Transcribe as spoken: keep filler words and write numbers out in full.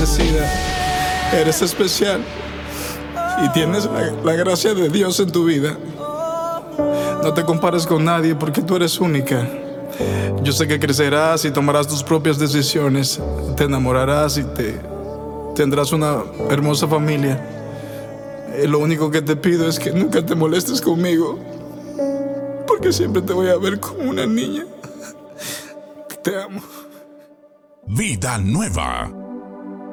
bendecida, eres especial y tienes la, la gracia de Dios en tu vida. No te compares con nadie porque tú eres única. Yo sé que crecerás y tomarás tus propias decisiones, te enamorarás y te tendrás una hermosa familia. Y lo único que te pido es que nunca te molestes conmigo, porque siempre te voy a ver como una niña. Te amo. Vida Nueva.